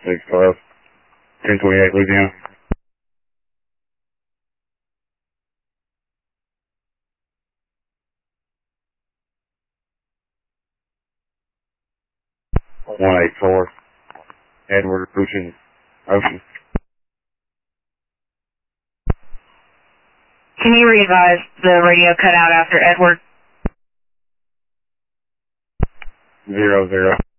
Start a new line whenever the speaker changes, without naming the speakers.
612. 1028, Louisiana.
Oh.
184. Edward approaching Ocean.
Can you re-advise the radio cut out after Edward?
00.